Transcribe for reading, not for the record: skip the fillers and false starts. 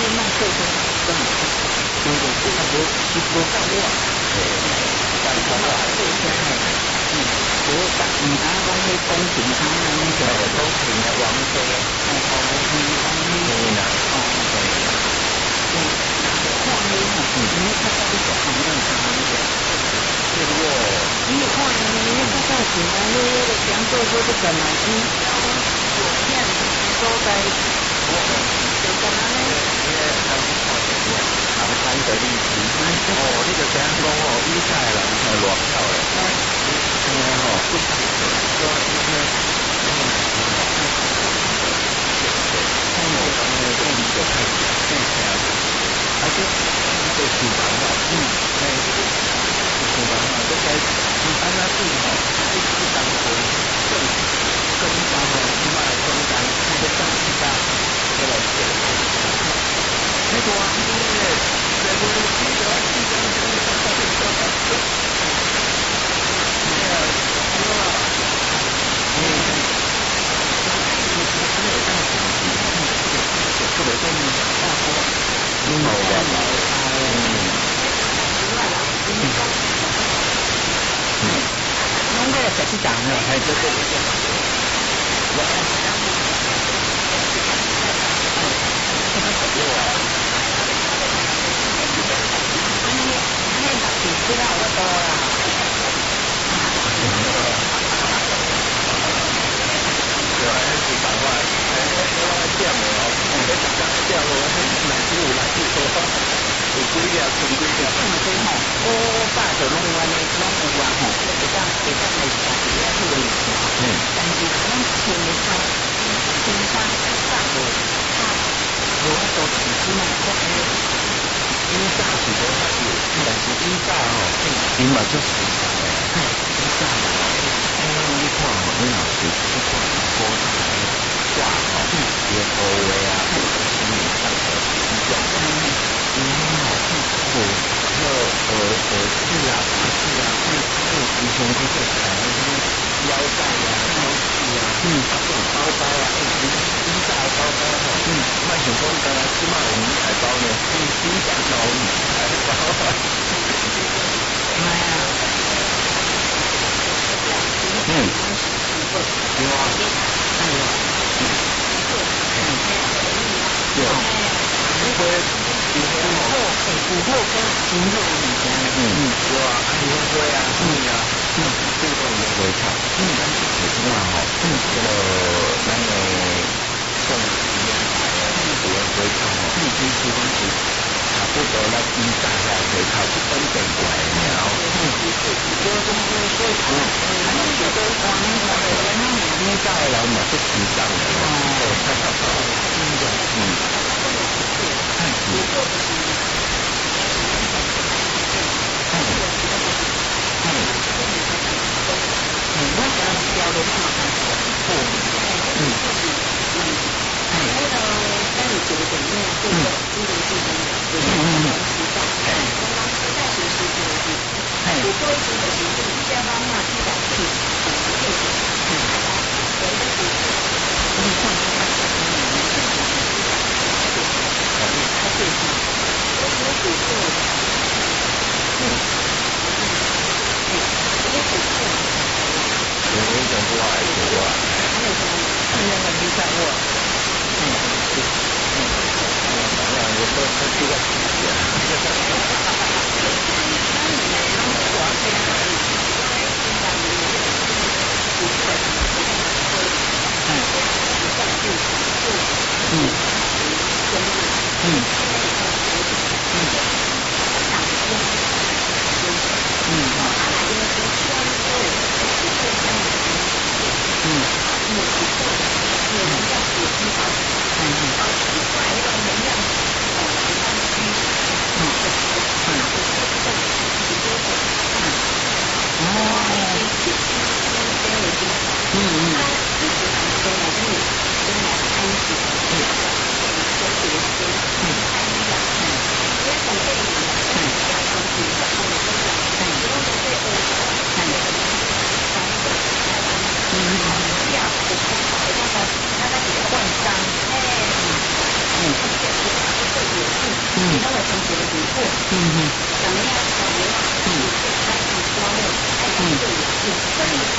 那做工真的，对对，这个无够我，但是我做起来，我但唔敢讲去公平啊，那个公平的王者，看你吼，你较早你做行业啥物事？对不？你看你较早是安尼，就讲做做这个嘛，你交左片所在，就干嘛呢？长滩的历史，哦，你就这样讲哦，比赛人才乱跳嘞，吼，不是，而且这厨房哦，厨房哦，这个安那地吼，这是当中更高哦，起码来中间，这上去大，这个线，那个啊，这个记得记得应该是这样的，还是你嘛就是，你干嘛？你看哦，你老师你看国台挂哦，也好话啊，你上课比较，你好，是啊，是啊，以前这个台腰带啊，腰细啊，这种包包啊，低价包包哈，卖手工的，起码有名牌包呢，低价包名牌包。妈呀！有啊，有，虎后跟金肉以前，有啊，安徽啊，这个我们会看，但是可是嘛吼，这个咱的宋时年代我们会看吼，其实讲是差不多咱以前遐回头去本地过来了，你在人嘛是时尚的，太少了， 想要考虑，开始交流，所以